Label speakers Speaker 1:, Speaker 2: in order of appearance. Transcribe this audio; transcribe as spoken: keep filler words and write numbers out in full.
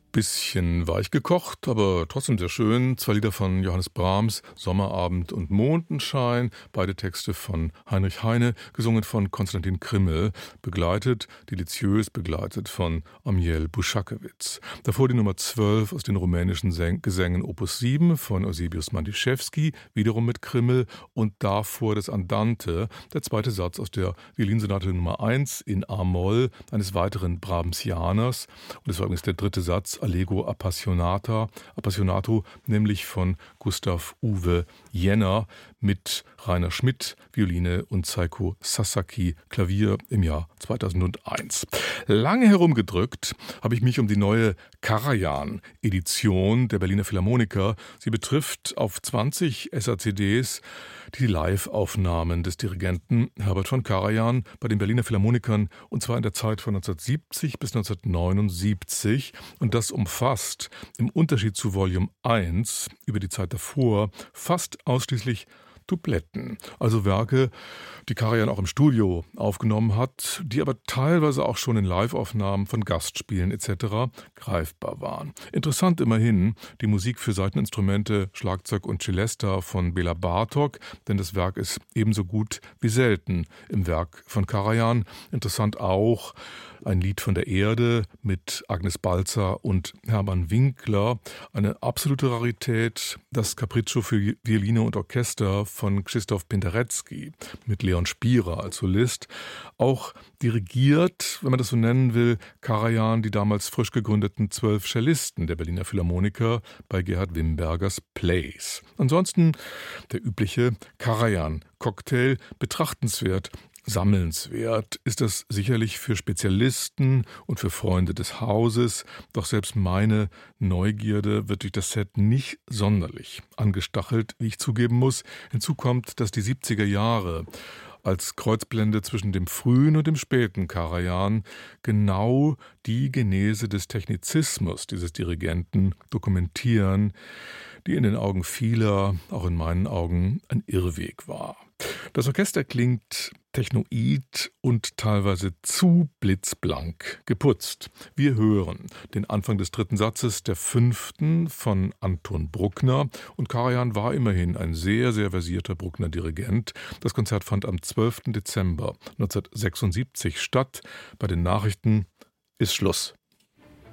Speaker 1: Bisschen weich gekocht, aber trotzdem sehr schön. Zwei Lieder von Johannes Brahms, Sommerabend und Mondenschein. Beide Texte von Heinrich Heine, gesungen von Konstantin Krimmel, begleitet, deliziös begleitet von Amiel Buschakewitz. Davor die Nummer zwölf aus den rumänischen Säng- Gesängen Opus sieben von Eusebius Mandischewski, wiederum mit Krimmel. Und davor das Andante, der zweite Satz aus der Violinsonate Nummer eins in A-Moll, eines weiteren Brahmsianers. Und das war übrigens der dritte Satz, Allegro Appassionata, Appassionato, nämlich von Gustav Uwe Jenner mit Rainer Schmidt, Violine und Seiko Sasaki, Klavier im Jahr zweitausendeins. Lange herumgedrückt habe ich mich um die neue Karajan-Edition der Berliner Philharmoniker. Sie betrifft auf zwanzig S A C Ds die Live-Aufnahmen des Dirigenten Herbert von Karajan bei den Berliner Philharmonikern, und zwar in der Zeit von neunzehnhundertsiebzig bis neunzehnhundertneunundsiebzig. Und das umfasst im Unterschied zu Volume eins über die Zeit davor fast ausschließlich Dubletten, also Werke, die Karajan auch im Studio aufgenommen hat, die aber teilweise auch schon in Live-Aufnahmen von Gastspielen et cetera greifbar waren. Interessant immerhin die Musik für Saiteninstrumente, Schlagzeug und Celesta von Bela Bartok, denn das Werk ist ebenso gut wie selten im Werk von Karajan. Interessant auch ein Lied von der Erde mit Agnes Balzer und Hermann Winkler, eine absolute Rarität, das Capriccio für Violine und Orchester von Krzysztof Penderecki mit Leon Spierer als Solist. Auch dirigiert, wenn man das so nennen will, Karajan die damals frisch gegründeten zwölf Cellisten der Berliner Philharmoniker bei Gerhard Wimbergers Plays. Ansonsten der übliche Karajan-Cocktail, betrachtenswert, sammelnswert ist das sicherlich für Spezialisten und für Freunde des Hauses, doch selbst meine Neugierde wird durch das Set nicht sonderlich angestachelt, wie ich zugeben muss. Hinzu kommt, dass die siebziger Jahre als Kreuzblende zwischen dem frühen und dem späten Karajan genau die Genese des Technizismus dieses Dirigenten dokumentieren, die in den Augen vieler, auch in meinen Augen, ein Irrweg war. Das Orchester klingt technoid und teilweise zu blitzblank geputzt. Wir hören den Anfang des dritten Satzes der fünften von Anton Bruckner, und Karajan war immerhin ein sehr, sehr versierter Bruckner-Dirigent. Das Konzert fand am zwölften Dezember neunzehnhundertsechsundsiebzig statt. Bei den Nachrichten ist Schluss.